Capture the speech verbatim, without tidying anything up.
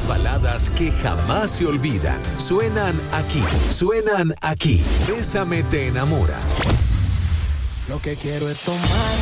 Las baladas que jamás se olvidan. Suenan aquí. Suenan aquí. Bésame te enamora. Lo que quiero es tomar